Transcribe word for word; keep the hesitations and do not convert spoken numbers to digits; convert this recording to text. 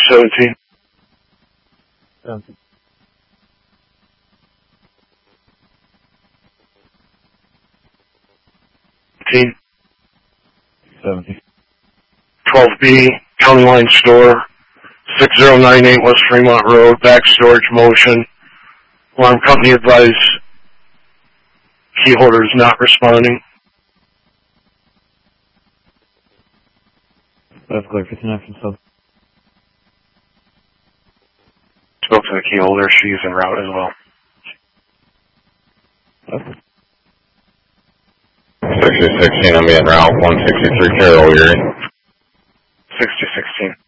seventeen. seventeen. seventeen. twelve B, County Line Store, six zero nine eight West Fremont Road, back storage motion. Alarm company advised key holder is not responding. That's clear for connection sub. Spoke to the key holder, she's en route as well. Okay. sixty sixteen, I'm en route, one sixty-three Carroll, Erie. sixty sixteen.